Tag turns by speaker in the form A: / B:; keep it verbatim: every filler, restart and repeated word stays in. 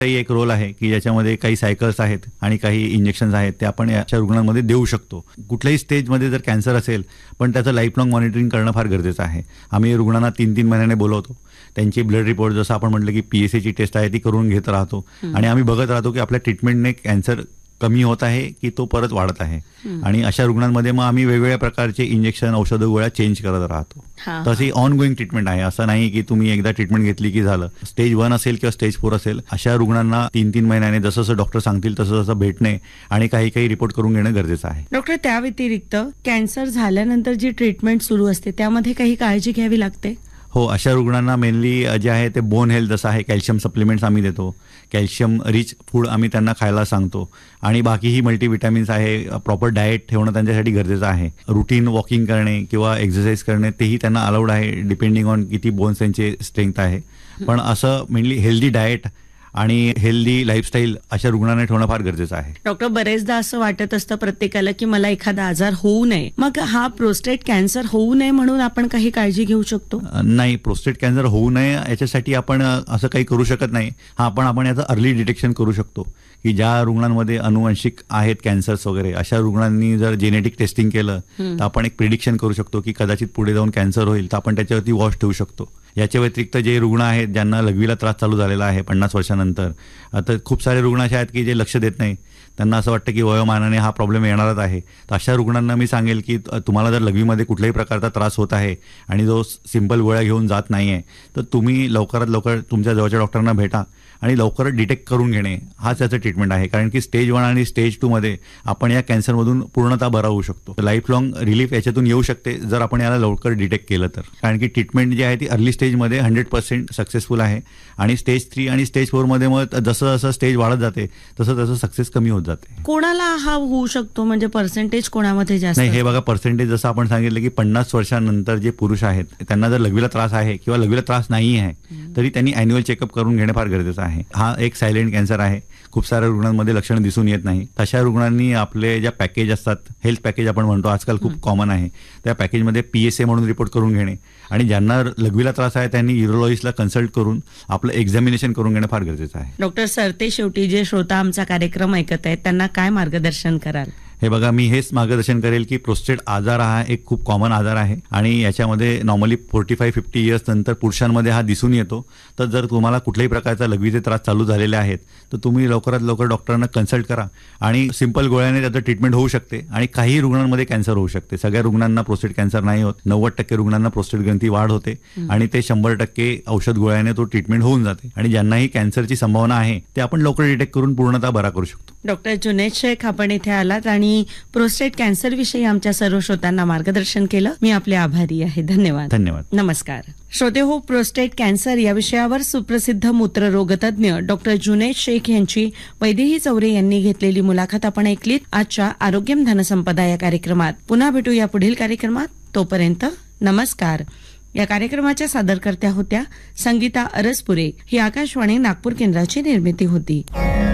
A: एक रोल आहे की ज्याच्यामध्ये काही सायकल्स आहेत आणि काही इंजेक्शन्स आहेत ते आपण अशा रुग्णांमध्ये देऊ शकतो. कुठल्याही स्टेजमध्ये जर कॅन्सर असेल पण त्याचं लाईफ लॉंग मॉनिटरिंग करणं फार गरजेचं आहे. आम्ही रुग्णांना तीन तीन महिन्याने बोलवतो. त्यांची ब्लड रिपोर्ट जसं आपण म्हटलं की पी एस एची टेस्ट आहे ती करून घेत राहतो आणि आम्ही बघत राहतो की आपल्या ट्रीटमेंटने कॅन्सर कमी होत आहे की तो परत वाढत आहे. आणि अशा रुग्णांमध्ये मग आम्ही वेगवेगळ्या प्रकारचे इंजेक्शन औषधं गोळ्या चेंज करत राहतो. तशी ऑन गोईंग ट्रीटमेंट आहे. असं नाही की तुम्ही एकदा ट्रीटमेंट घेतली की झालं. स्टेज वन असेल किंवा स्टेज फोर असेल अशा रुग्णांना तीन तीन महिन्याने जसं जसं डॉक्टर सांगतील तसं तसं भेटणे आणि काही काही रिपोर्ट करून घेणं गरजेचं आहे.
B: डॉक्टर, त्या व्यतिरिक्त कॅन्सर झाल्यानंतर जी ट्रीटमेंट सुरू असते त्यामध्ये काही काळजी घ्यावी लागते?
A: हो, अशा रुग्णांना मेनली जे आहे ते बोन हेल्थ जसं आहे, कॅल्शियम सप्लिमेंट्स आम्ही देतो, कॅल्शियम रिच फूड आम्ही त्यांना खायला सांगतो आणि बाकीही मल्टीविटॅमिन्स आहे, प्रॉपर डाएट ठेवणं त्यांच्यासाठी गरजेचं आहे. रुटीन वॉकिंग करणे किंवा एक्सरसाइज करणे तेही त्यांना अलाउड आहे डिपेंडिंग ऑन किती बोन्स त्यांचे स्ट्रेंथ आहे. पण असं मेनली हेल्दी डाएट आणि हेल्दी लाईफस्टाईल अशा रुग्णांना ठेवणं फार गरजेचं आहे.
B: डॉक्टर, बरेचदा असं वाटत असतं प्रत्येकाला की मला एखादा आजार होऊ नये, मग हा प्रोस्टेट कॅन्सर होऊ नये म्हणून आपण काही काळजी घेऊ शकतो?
A: नाही, प्रोस्टेट कॅन्सर होऊ नये याच्यासाठी आपण असं काही करू शकत नाही. हा पण आपण याचं अर्ली डिटेक्शन करू शकतो की ज्या रुग्णांमध्ये अनुवंशिक आहेत कॅन्सर्स वगैरे अशा रुग्णांनी जर जेनेटिक टेस्टिंग केलं तर आपण एक प्रिडिक्शन करू शकतो की कदाचित पुढे जाऊन कॅन्सर होईल, तर आपण त्याच्यावरती वॉच ठेवू शकतो. याच्या व्यतिरिक्त जे रुग्ण आहेत ज्यांना लघवीला त्रास चालू झालेला आहे पन्नास वर्षानंतर, आता खूप सारे रुग्ण असे आहेत की जे लक्ष देत नाही. त्यांना असं वाटतं की वयोमानाने हा प्रॉब्लेम येणारच आहे. तर अशा रुग्णांना मी सांगेल की तुम्हाला जर लघवीमध्ये कुठल्याही प्रकारचा त्रास होत आहे आणि जो सिंपल गोळ्या घेऊन जात नाही आहे तर तुम्ही लवकरात लवकर तुमच्या जवळच्या डॉक्टरांना भेटा आणि लवकरच डिटेक्ट करून घेणे हाच त्याचं ट्रीटमेंट आहे. कारण की स्टेज वन आणि स्टेज टू मध्ये आपण या कॅन्सरमधून पूर्णतः बरा होऊ शकतो. लाईफ लॉंग रिलीफ याच्यातून येऊ शकते जर आपण याला लवकर डिटेक्ट केलं तर. कारण की ट्रीटमेंट जी आहे ती अर्ली स्टेजमध्ये हंड्रेड पर्सेंट सक्सेसफुल आहे आणि स्टेज थ्री आणि स्टेज फोरमध्ये मग जसं जसं स्टेज वाढत जाते तसं तसं सक्सेस कमी होत जाते.
B: कोणाला हा होऊ शकतो, म्हणजे पर्सेंटेज कोणामध्ये जास्त?
A: नाही, हे बघा पर्सेंटेज जसं आपण सांगितलं की पन्नास वर्षानंतर जे पुरुष आहेत त्यांना जर लघवीला त्रास आहे किंवा लघवीला त्रास नाही आहे तरी त्यांनी अॅन्युअल चेकअप करून घेणे फार गरजेचं आहे. हा एक सायलेंट कॅन्सर आहे. खूप साऱ्या रुग्णांमध्ये लक्षणं दिसून येत नाही. तशा रुग्णांनी आपले ज्या पॅकेज असतात, हेल्थ पॅकेज आपण म्हणतो आजकाल खूप कॉमन आहे, त्या पॅकेजमध्ये पी एस ए म्हणून रिपोर्ट करून घेणे आणि ज्यांना लघवीला त्रास आहे त्यांनी युरोलॉजिस्टला कन्सल्ट करून आपलं एक्झामिनेशन करून घेणं फार गरजेचं आहे.
B: डॉक्टर, सरते शेवटी जे श्रोता आमचा कार्यक्रम ऐकत आहेत त्यांना काय मार्गदर्शन कराल?
A: हे बघा, मी हेच मार्गदर्शन करेल की प्रोस्टेट आजार हा एक खूप कॉमन आजार आहे आणि याच्यामध्ये normally forty five fifty years नंतर पुरुषांमध्ये हा दिसून येतो. तर जर तुम्हाला कुठल्याही प्रकारचा लघवीचे त्रास चालू झालेले आहेत तर तुम्ही लवकरात लवकर डॉक्टरांना कन्सल्ट करा आणि सिंपल गोळ्याने त्याचं ट्रीटमेंट होऊ शकते आणि काही रुग्णांमध्ये कॅन्सर होऊ शकते. सगळ्या रुग्णांना प्रोस्टेट कॅन्सर नाही होत. नव्वद टक्के रुग्णांना प्रोस्टेट ग्रंथी वाढ होते आणि ते शंभर टक्के औषध गोळ्याने तो ट्रीटमेंट होऊन जाते आणि ज्यांनाही कॅन्सरची संभावना आहे ते आपण लवकर डिटेक्ट करून पूर्णतः बरा करू शकतो.
B: डॉक्टर जुनैद शेख, आपण इथे आलात आणि प्रोस्टेट कॅन्सर विषयी आमच्या सर्व श्रोत्यांना मार्गदर्शन केलं. मी आपले आभारी आहे. धन्यवाद.
A: धन्यवाद.
B: नमस्कार श्रोते हो, प्रोस्टेट कॅन्सर या विषयावर सुप्रसिद्ध मूत्ररोगतज्ञ डॉक्टर जुनैद शेख यांची वैदेही चौरे यांनी घेतलेली मुलाखत आपण ऐकलीत आजच्या आरोग्यम धनसंपदा या कार्यक्रमात. पुन्हा भेटू या पुढील कार्यक्रमात. तोपर्यंत नमस्कार. या कार्यक्रमाच्या सादरकर्त्या होत्या संगीता अरसपुरे. ही आकाशवाणी नागपूर केंद्राची निर्मिती होती.